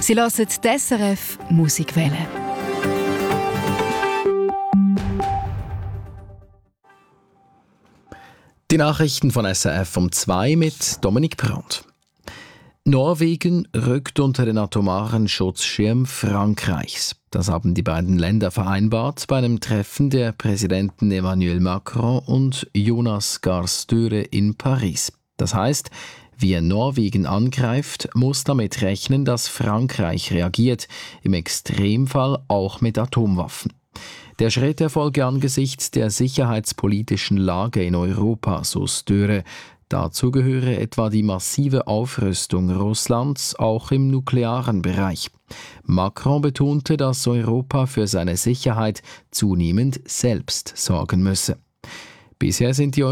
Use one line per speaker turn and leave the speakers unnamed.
Sie hören die SRF Musikwelle.
Die Nachrichten von SRF um 2 mit Dominik Brandt. Norwegen rückt unter den atomaren Schutzschirm Frankreichs. Das haben die beiden Länder vereinbart bei einem Treffen der Präsidenten Emmanuel Macron und Jonas Gahr Støre in Paris. Das heißt, wer Norwegen angreift, muss damit rechnen, dass Frankreich reagiert, im Extremfall auch mit Atomwaffen. Der Schritt erfolge angesichts der sicherheitspolitischen Lage in Europa, so Støre. Dazu gehöre etwa die massive Aufrüstung Russlands auch im nuklearen Bereich. Macron betonte, dass Europa für seine Sicherheit zunehmend selbst sorgen müsse. Bisher sind die